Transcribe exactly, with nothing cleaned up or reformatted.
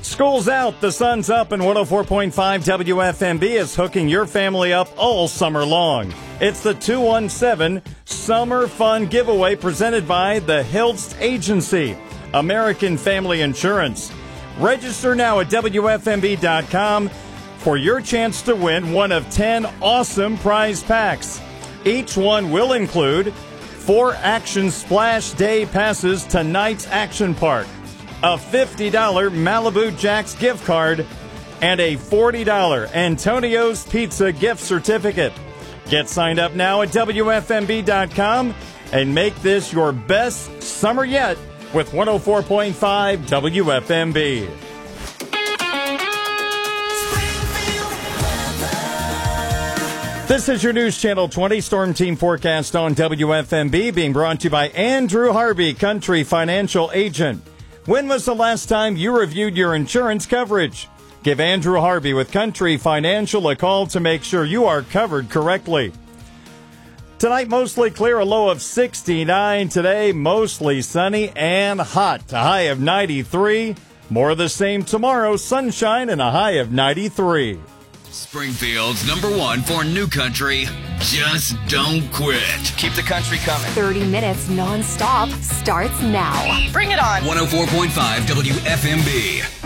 School's out, the sun's up, and one oh four point five W F M B is hooking your family up all summer long. It's the two one seven Summer Fun Giveaway presented by the Hilst Agency, American Family Insurance. Register now at W F M B dot com for your chance to win one of ten awesome prize packs. Each one will include four Action Splash Day passes to Knight's Action Park, a fifty dollars Malibu Jack's gift card, and a forty dollars Antonio's Pizza gift certificate. Get signed up now at W F M B dot com and make this your best summer yet with one oh four point five W F M B. This is your News Channel twenty Storm Team Forecast on W F M B, being brought to you by Andrew Harvey, Country Financial Agent. When was the last time you reviewed your insurance coverage? Give Andrew Harvey with Country Financial a call to make sure you are covered correctly. Tonight, mostly clear, a low of sixty-nine. Today, mostly sunny and hot, a high of ninety-three. More of the same tomorrow, sunshine and a high of ninety-three. Springfield's number one for new country. Just don't quit. Keep the country coming. thirty minutes non-stop starts now. Bring it on. one oh four point five W F M B.